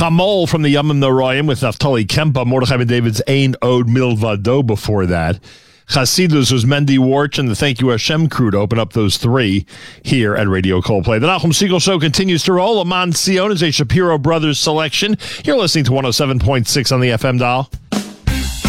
Chamol from the Yamim Noraim with Naftali Kempa, Mordechai Ben David's Ein Od Milvado before that. Chasidus was Mendy Warch and the Thank You Hashem crew to open up those three here at Radio Coldplay. The Nachum Segal Show continues to roll. Aman Sion is a Shapiro Brothers selection. You're listening to 107.6 on the FM dial.